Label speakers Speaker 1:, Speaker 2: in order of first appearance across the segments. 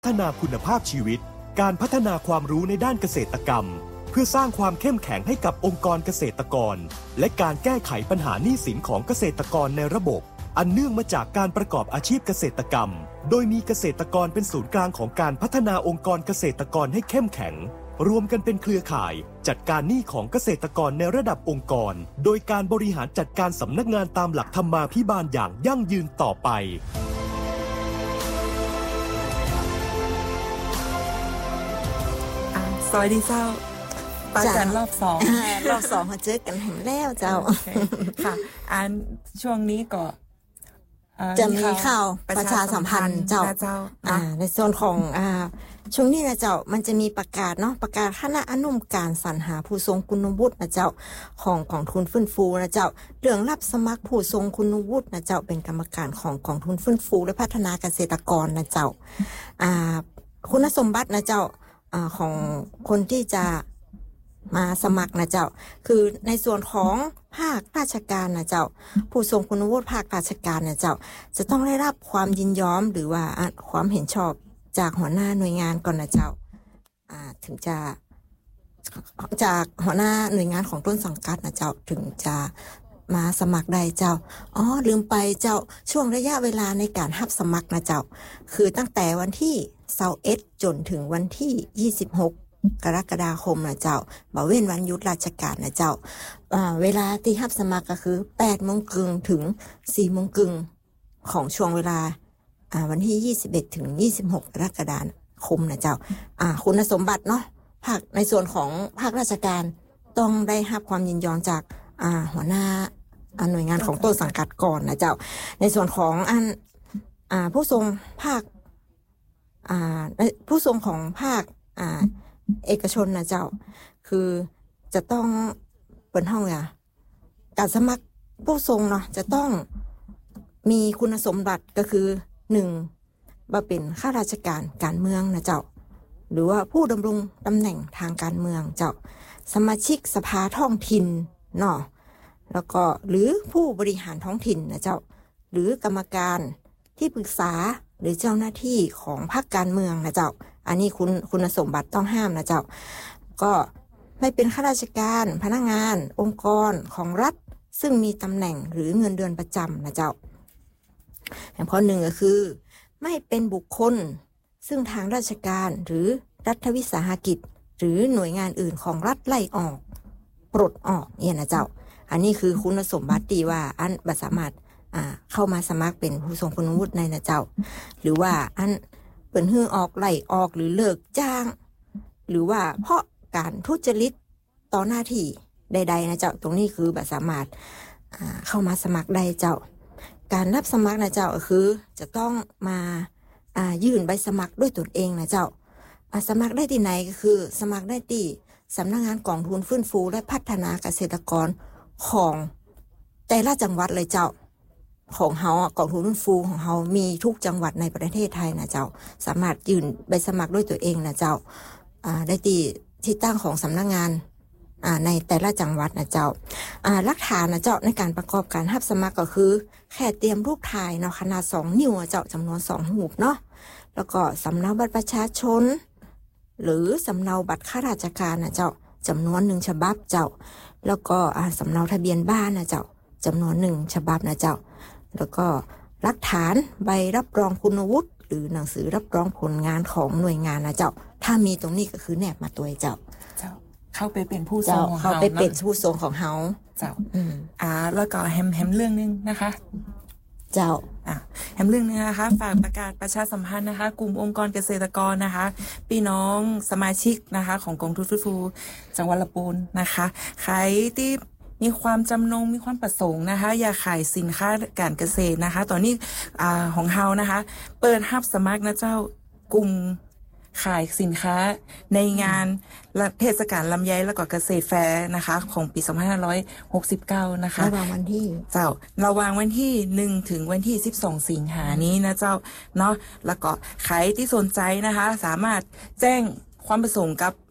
Speaker 1: พัฒนาคุณภาพชีวิตการพัฒนาความรู้ในด้านเกษตรกรรมเพื่อสร้างความเข้มแข็งให้กับองค์กรเกษตรกรและการแก้ไขปัญหาหนี้สินของเกษตรกรในระบบอันเนื่องมาจากการประกอบอาชีพเกษตรกรรมโดยมีเกษตรกรเป็นศูนย์กลางของการพัฒนาองค์กรเกษตรกรให้เข้มแข็งรวมกันเป็นเครือข่ายจัดการหนี้ของเกษตรกรในระดับองค์กรโดยการบริหารจัดการสำนักงานตามหลักธรรมาภิบาลอย่างยั่งยืนต่อไป
Speaker 2: สวัสดีเจ้าปาจันรอบสอง
Speaker 3: รอบสองมาเจอกันเห็นแล้วเจ้า
Speaker 2: ค่ะช่วงนี้ก็
Speaker 3: จะมีข่าวประชาสัมพันธ์เจ้าในโซนของช่วงนี้นะเจ้ามันจะมีประกาศเนาะประกาศคณะอนุกรรมการสรรหาผู้ทรงคุณวุฒินะเจ้าของกองทุนฟื้นฟูนะเจ้าเรื่องรับสมัครผู้ทรงคุณวุฒินะเจ้าเป็นกรรมการของกองทุนฟื้นฟูและพัฒนาเกษตรกรนะเจ้าคุณสมบัตินะเจ้าของคนที่จะมาสมัครนะเจ้าคือในส่วนของภาคราชการนะเจ้าผู้ทรงคุณวุฒิภาคราชการนะเจ้าจะต้องได้รับความยินยอมหรือว่าความเห็นชอบจากหัวหน้าหน่วยงานก่อนนะเจ้าถึงจะจากหัวหน้าหน่วยงานของต้นสังกัดนะเจ้าถึงจะมาสมัครได้เจ้าลืมไปเจ้าช่วงระยะเวลาในการรับสมัครนะเจ้าคือตั้งแต่วันที่21จนถึงวันที่26กรกฎาคมนะเจ้าบ่เว้นวันหยุดราชการนะเจ้าเวลาที่รับสมัครก็คือ 8:30 นถึง 4:00 นของช่วงเวลาวันที่21ถึง26กรกฎาคมนะเจ้าคุณสมบัติเนาะภาคในส่วนของภาคราชการต้องได้รับความยินยอมจากหัวหน้าหน่วยงานของต้นสังกัดก่อนนะเจ้าในส่วนของผู้ทรงภาคผู้ทรงของภาคเอกชนนะเจ้าคือจะต้องเปิดห้องการสมัครผู้ทรงเนาะจะต้องมีคุณสมบัติก็คือ1ว่าเป็นข้าราชการการเมืองนะเจ้าหรือว่าผู้ดำรงตำแหน่งทางการเมืองเจ้าสมาชิกสภาท้องถิ่นเนาะแล้วก็หรือผู้บริหารท้องถิ่นนะเจ้าหรือกรรมการที่ปรึกษาหรือเจ้าหน้าที่ของพรรคการเมืองนะเจ้าอันนี้คุณสมบัติต้องห้ามนะเจ้าก็ไม่เป็นข้าราชการพนักงานองค์กรของรัฐซึ่งมีตำแหน่งหรือเงินเดือนประจำนะเจ้าข้อหนึ่งก็คือไม่เป็นบุคคลซึ่งทางราชการหรือรัฐวิสาหกิจหรือหน่วยงานอื่นของรัฐไล่ออกปลดออกเนี่ยนะเจ้าอันนี้คือคุณสมบัติที่ว่าบัตรสามารถเข้ามาสมัครเป็นผู้ทรงคุณวุฒิในนะเจ้าหรือว่าเปิดฮื้อออกไล่ออกหรือเลิกจ้างหรือว่าเพราะการทุจริตต่อหน้าที่ใดๆนะเจ้าตรงนี้คือบัตรสามารถเข้ามาสมัครได้เจ้าการรับสมัครนะเจ้าก็คือจะต้องมายื่นใบสมัครด้วยตนเองนะเจ้าสมัครได้ที่ไหนก็คือสมัครได้ที่สำนักงานกองทุนฟื้นฟูและพัฒนาเกษตรกรของแต่ละจังหวัดเลยเจ้าของเฮากองทุนฟื้นฟูของเฮามีทุกจังหวัดในประเทศไทยนะเจ้าสามารถยื่นใบสมัครด้วยตัวเองนะเจ้าได้ที่ตั้งของสำนักงานในแต่ละจังหวัดนะเจ้าหลักฐานนะเจ้าในการประกอบการรับสมัครก็คือแค่เตรียมรูปถ่ายเนาะขนาด2 นิ้วเจ้าจำนวน2 รูปเนาะแล้วก็สำเนาบัตรประชาชนหรือสำเนาบัตรข้าราชการนะเจ้าจำนวน1ฉบับเจ้าแล้วก็สำเนาทะเบียนบ้านนะเจ้าจำนวน1ฉบับนะเจ้าแล้วก็หลักฐานใบรับรองคุณวุฒิหรือหนังสือรับรองผลงานของหน่วยงานนะเจ้าถ้ามีตรงนี้ก็คือแนบมาตัวเจ้า
Speaker 2: เข้าไปเป็นผู้ทรงของเฮา
Speaker 3: เข้าไปเป็นผู้ทรงของเฮา
Speaker 2: เจ้าแล้วก็แฮมเรื่องนึงนะคะ
Speaker 3: เจ้า
Speaker 2: แฮมเรื่องนึงนะคะฝากประกาศประชาสัมพันธ์นะคะกลุ่มองค์กรเกษตรกรนะคะพี่น้องสมาชิกนะคะของกองทุนฟื้นฟูจังหวัดลำพูนนะคะใครที่มีความจำนงมีความประสงค์นะคะอยากขายสินค้าการเกษตรนะคะตอนนี้ของเฮานะคะเปิดรับสมัครนะเจ้ากลุ่มขายสินค้าในงานเทศกาลลำไยและก็เกษตรแฟร์นะคะของปี2569นะคะ
Speaker 3: ระหว่างวันที่
Speaker 2: 1ถึงวันที่12สิงหานี้นะเจ้าเนาะแล้วก็ใครที่สนใจนะคะสามารถแจ้งความประสงค์กับ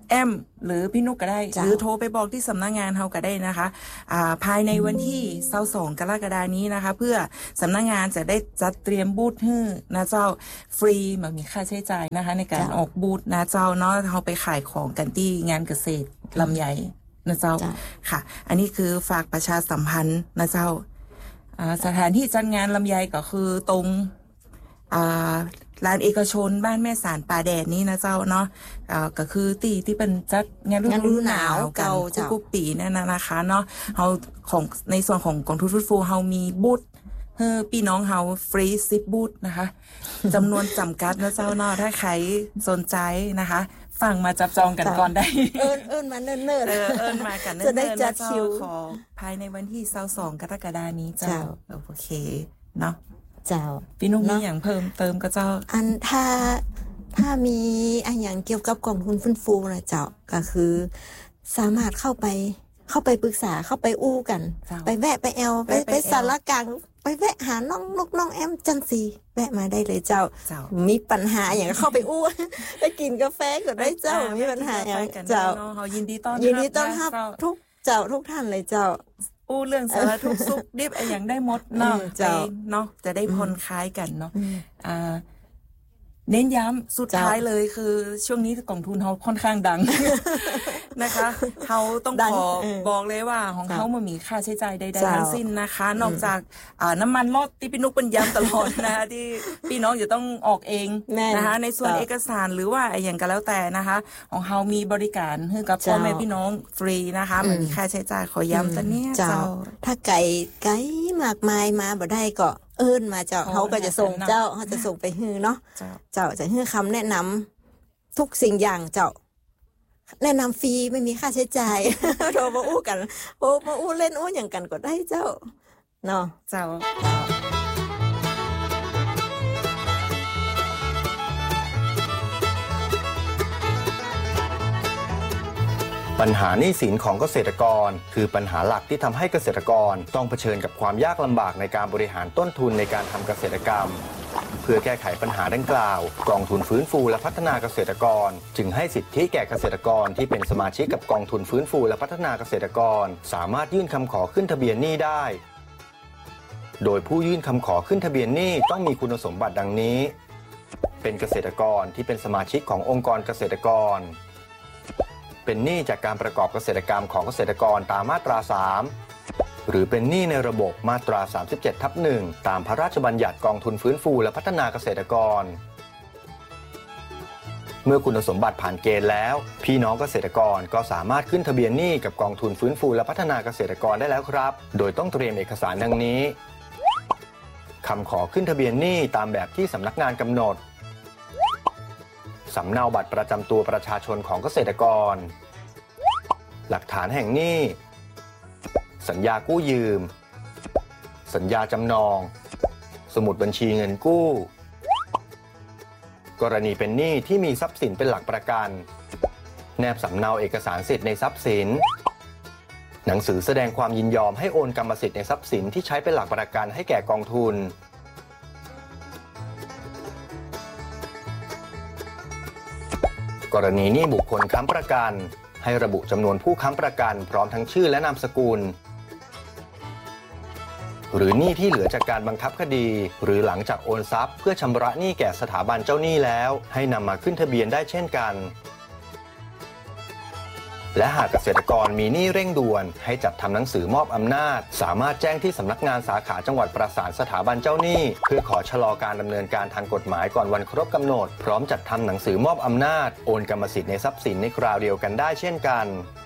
Speaker 2: แอมหรือพี่นุกก็ได้หรือโทรไปบอกที่สำนักงานเฮาก็ได้นะคะภายในวันที่22กรกฎาคมนี้นะคะเพื่อสำนักงานจะได้จัดเตรียมบูธให้นะเจ้าฟรีแบบมีค่าใช้จ่ายนะคะในการออกบูธนะเจ้าเนาะเฮาไปขายของกันที่งานเกษตรลำไยนะเจ้าค่ะอันนี้คือฝากประชาสัมพันธ์นะเจ้าสถานที่จัดงานลำไยก็คือตรงร้านเอกชนบ้านแม่สารป่าแดดนี้นะเจ้าเนาะก็คือที่เป็นจัดงานฤดูหนาวกันทุกปีนั่นนะคะเนาะเฮาของในส่วนของกองทุนฟื้นฟูเฮามีบูธพี่น้องเฮาฟรี10บูธนะคะจำนวนจำกัดนะเจ้าเนาะถ้าใครสนใจนะคะฟังมาจับจองกันก่อนได้
Speaker 3: เอิ้นมาเนิ่นๆ
Speaker 2: เอิ้นมากันเนิ่นๆจะได้จัดคิวขอภายในวันที่22กรกฎาคมนี้เจ้าโอเคเนาะ
Speaker 3: เจ้า
Speaker 2: พี่นุ๊กมีอย่างเพิ่มเติมก็เจ้า
Speaker 3: อันถ้ามีอันอย่างเกี่ยวกับกองทุนฟื้นฟูนะเจ้าก็คือสามารถเข้าไปปรึกษาเข้าไปอู้กันไปแวะไปแอลไปสารกลางไปแวะหาน้องลูกน้องแอมจันซีแวะมาได้เลยเจ้ามีปัญหาอย่างเข้าไปอู้ไปกินกาแฟก็ได้เจ้ามีปัญหาอย่างเจ้า
Speaker 2: เขายินดีต้อน
Speaker 3: ทุกเจ้าทุกท่านเลยเจ้า
Speaker 2: อู้เรื่องสารทุกสุขดิบอย่างได้หมดเนาะเนาะจะได้ผ่อนคลายกันเนาะเน้นย้ำสุดท้ายเลยคือช่วงนี้กองทุนเขาค่อนข้างดังนะคะเขาต้องขอบอกเลยว่าของเขามันมีค่าใช้จ่ายใดๆทั้งสิ้นนะคะนอกจากน้ำมันรถที่พี่นุ๊กเป็นย้ำตลอดนะคะที่พี่น้องจะต้องออกเองนะคะในส่วนเอกสารหรือว่าอย่างก็แล้วแต่นะคะของเขามีบริการให้กับพ่อแม่พี่น้องฟรีนะคะมันมีค่าใช้จ่ายขอย้ำตัวนี้เจ้า
Speaker 3: ถ้าไก่มากมายมาบ่ได้ก็เอิ้นมาเจ้าเขาก็จะส่งเจ้าเขาจะส่งไปฮือเนาะเจ้าจะฮือคำแนะนำทุกสิ่งอย่างเจ้าแนะนำฟรีไม่มีค่าใช้จ่ายโทรมาอู้กันโอ้มาอู้เล่นอู้อย่างกันก็ได้เจ้าเนาะ
Speaker 2: เจ้า
Speaker 1: ปัญหาหนี้สินของเกษตรกรคือปัญหาหลักที่ทำให้เกษตรกรต้องเผชิญกับความยากลำบากในการบริหารต้นทุนในการทำเกษตรกรรมเพื่อแก้ไขปัญหาดังกล่าวกองทุนฟื้นฟูและพัฒนาเกษตรกรจึงให้สิทธิแก่เกษตรกรที่เป็นสมาชิกกับกองทุนฟื้นฟูและพัฒนาเกษตรกรสามารถยื่นคำขอขึ้นทะเบียนหนี้ได้โดยผู้ยื่นคำขอขึ้นทะเบียนหนี้ต้องมีคุณสมบัติดังนี้เป็นเกษตรกรที่เป็นสมาชิกขององค์กรเกษตรกรเป็นหนี้จากการประกอบเกษตรกรรมของเกษตรกรตามมาตรา 3หรือเป็นหนี้ในระบบมาตรา 37/1 ตามพระราชบัญญัติกองทุนฟื้นฟูและพัฒนาเกษตรกรเมื่อคุณสมบัติผ่านเกณฑ์แล้วพี่น้องเกษตรกรก็สามารถขึ้นทะเบียนหนี้กับกองทุนฟื้นฟูและพัฒนาเกษตรกรได้แล้วครับโดยต้องเตรียมเอกสารดังนี้คำขอขึ้นทะเบียนหนี้ตามแบบที่สำนักงานกำหนดสำเนาบัตรประจำตัวประชาชนของเกษตรกรหลักฐานแห่งหนี้สัญญากู้ยืมสัญญาจำนองสมุดบัญชีเงินกู้กรณีเป็นหนี้ที่มีทรัพย์สินเป็นหลักประกันแนบสำเนาเอกสารสิทธิ์ในทรัพย์สินหนังสือแสดงความยินยอมให้โอนกรรมสิทธิ์ในทรัพย์สินที่ใช้เป็นหลักประกันให้แก่กองทุนกรณีหนี้บุคคลค้ำประกันให้ระบุจำนวนผู้ค้ำประกันพร้อมทั้งชื่อและนามสกุลหรือหนี้ที่เหลือจากการบังคับคดีหรือหลังจากโอนทรัพย์เพื่อชำระหนี้แก่สถาบันเจ้าหนี้แล้วให้นำมาขึ้นทะเบียนได้เช่นกันและหากเกษตรกรมีหนี้เร่งด่วนให้จัดทำหนังสือมอบอำนาจสามารถแจ้งที่สำนักงานสาขาจังหวัดประสานสถาบันเจ้าหนี้เพื่อขอชะลอการดำเนินการทางกฎหมายก่อนวันครบกำหนดพร้อมจัดทำหนังสือมอบอำนาจโอนกรรมสิทธิ์ในทรัพย์สินในคราวเดียวกันได้เช่นกัน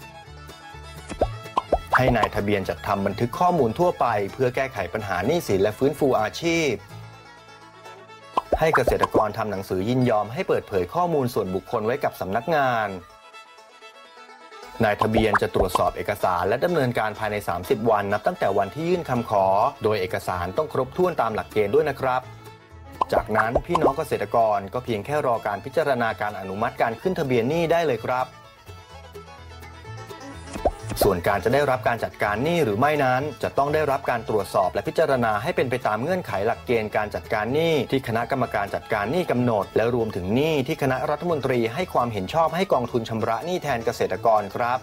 Speaker 1: ให้นายทะเบียนจัดทำบันทึกข้อมูลทั่วไปเพื่อแก้ไขปัญหาหนี้สินและฟื้นฟูอาชีพให้เกษตรกรทำหนังสือยินยอมให้เปิดเผยข้อมูลส่วนบุคคลไว้กับสำนักงานนายทะเบียนจะตรวจสอบเอกสารและดำเนินการภายใน30วันนับตั้งแต่วันที่ยื่นคำขอโดยเอกสารต้องครบถ้วนตามหลักเกณฑ์ด้วยนะครับจากนั้นพี่น้องเกษตรกรก็เพียงแค่รอการพิจารณาการอนุมัติการขึ้นทะเบียนหนี้ได้เลยครับ
Speaker 4: ส่วนการจะได้รับการจัดการหนี้หรือไม่นั้นจะต้องได้รับการตรวจสอบและพิจารณาให้เป็นไปตามเงื่อนไขหลักเกณฑ์การจัดการหนี้ที่คณะกรรมการจัดการหนี้กำหนดและรวมถึงหนี้ที่คณะรัฐมนตรีให้ความเห็นชอบให้กองทุนชำระหนี้แทนเกษตรกรครับ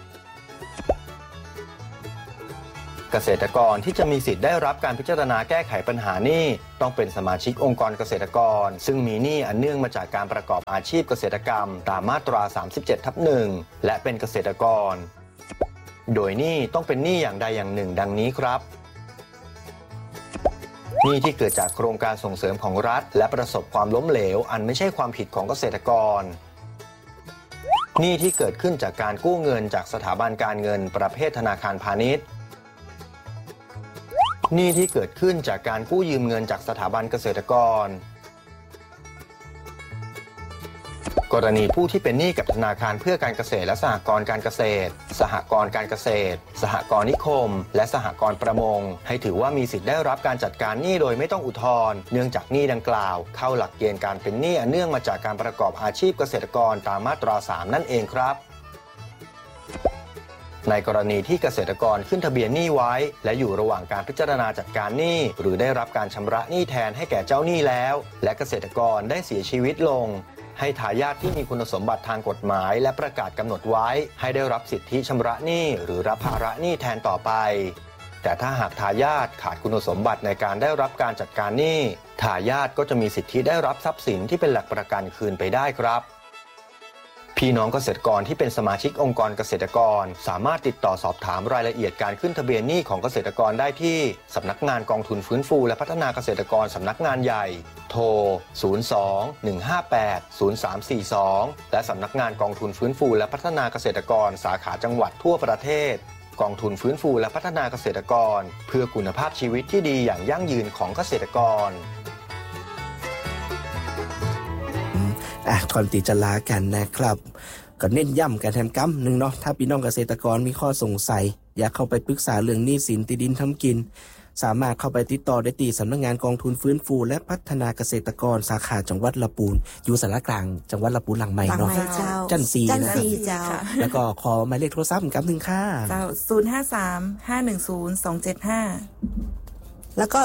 Speaker 4: เกษตรกรที่จะมีสิทธิ์ได้รับการพิจารณาแก้ไขปัญหาหนี้ต้องเป็นสมาชิกองค์กรเกษตรกรซึ่งมีหนี้อันเนื่องมาจากการประกอบอาชีพเกษตรกรรมตามมาตรา 37/1 และเป็นเกษตรกรโดยหนี้ต้องเป็นหนี้อย่างใดอย่างหนึ่งดังนี้ครับหนี้ที่เกิดจากโครงการส่งเสริมของรัฐและประสบความล้มเหลวอันไม่ใช่ความผิดของเกษตรกรหนี้ที่เกิดขึ้นจากการกู้เงินจากสถาบันการเงินประเภทธนาคารพาณิชย์หนี้ที่เกิดขึ้นจากการกู้ยืมเงินจากสถาบันเกษตรกรกรณีผู้ที่เป็นหนี้กับธนาคารเพื่อการเกษตรและสหกรณ์การเกษตรสหกรณ์การเกษตรสหกรณ์นิคมและสหกรณ์ประมงให้ถือว่ามีสิทธิ์ได้รับการจัดการหนี้โดยไม่ต้องอุทธรณ์เนื่องจากหนี้ดังกล่าวเข้าหลักเกณฑ์การเป็นหนี้อันเนื่องมาจากการประกอบอาชีพเกษตรกรตามมาตรา 3 นั่นเองครับในกรณีที่เกษตรกรขึ้นทะเบียนหนี้ไว้และอยู่ระหว่างการพิจารณาจัดการหนี้หรือได้รับการชำระหนี้แทนให้แก่เจ้าหนี้แล้วและเกษตรกรได้เสียชีวิตลงให้ทายาทที่มีคุณสมบัติทางกฎหมายและประกาศกำหนดไว้ให้ได้รับสิทธิชำระหนี้หรือรับภาระหนี้แทนต่อไปแต่ถ้าหากทายาทขาดคุณสมบัติในการได้รับการจัดการหนี้ทายาทก็จะมีสิทธิได้รับทรัพย์สินที่เป็นหลักประกันคืนไปได้ครับพี่น้องเกษตรกรที่เป็นสมาชิกองค์กรเกษตรกรสามารถติดต่อสอบถามรายละเอียดการขึ้นทะเบียนหนี้ของเกษตรกรได้ที่สำนักงานกองทุนฟื้นฟูและพัฒนาเกษตรกรสำนักงานใหญ่โทร 02-158-0342 และสำนักงานกองทุนฟื้นฟูและพัฒนาเกษตรกรสาขาจังหวัดทั่วประเทศกองทุนฟื้นฟูและพัฒนาเกษตรกรเพื่อคุณภาพชีวิตที่ดีอย่างยั่งยืนของเกษตรกร
Speaker 5: ก่อนที่จะลากันนะครับก็เน้นย้ำกันแทนกำหนึ่งเนาะถ้าพี่น้องเกษตรกรมีข้อสงสัยอยากเข้าไปปรึกษาเรื่องหนี้สินที่ดินทำกินสามารถเข้าไปติดต่อได้ที่สำนักงานกองทุนฟื้นฟูและพัฒนาเกษตรกรสาขาจังหวัดลำพูนอยู่สารกลางจังหวัดลำพูนหลังใหม่เนาะจันทร์4นะแล้วก็ขอหมายเลขโทรศัพท์กับ1ค่ะ
Speaker 2: 053-510-275
Speaker 3: แล้วก็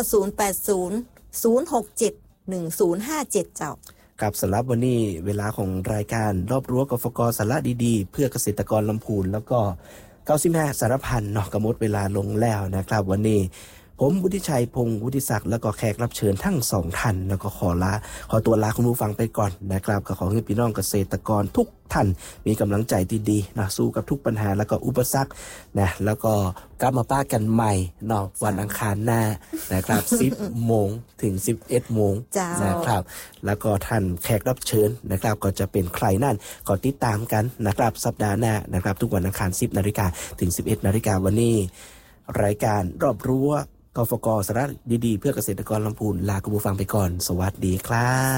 Speaker 3: 0800671057เจ้า
Speaker 5: กับสำหรับวันนี้เวลาของรายการรอบรั้วกฟก.สาระดีๆเพื่อเกษตรกรลำพูนแล้วก็95สารพันเนาะกำหนดเวลาลงแล้วนะครับวันนี้ผมวุฒิชัยพงศ์วุฒิศักดิ์แล้วก็แขกรับเชิญทั้ง2ท่านแล้วก็ขอตัวลาคุณผู้ฟังไปก่อนนะครับก็ขอให้พี่น้องเกษตรกรทุกท่านมีกำลังใจที่ดีนะสู้กับทุกปัญหาแล้วก็อุปสรรคนะแล้วก็กลับมาป้ากันใหม่เนาะวันอังคารหน้านะครับ 10 โมงถึง 11 โมงนะครับแล้วก็ท่านแขกรับเชิญนะครับก็จะเป็นใครนั่นก็ติดตามกันนะครับสัปดาห์หน้านะครับทุกวันอังคาร 10 นาฬิกาถึง 11 นาฬิกาวันนี้รายการรอบรั้วกฟก.สาระดีๆเพื่อเกษตรกรลำพูนลาคุณผู้ฟังไปก่อนสวัสดีครับ